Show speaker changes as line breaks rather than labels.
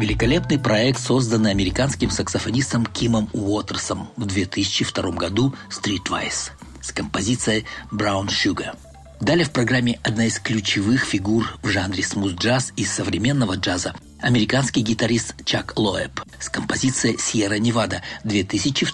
Великолепный проект, созданный американским саксофонистом Кимом Уотерсом в 2002 году «Streetwise» с композицией «Brown Sugar». Далее в программе одна из ключевых фигур в жанре смуз-джаз и современного джаза – американский гитарист Чак Лоэб с композицией «Сьерра Невада» 2002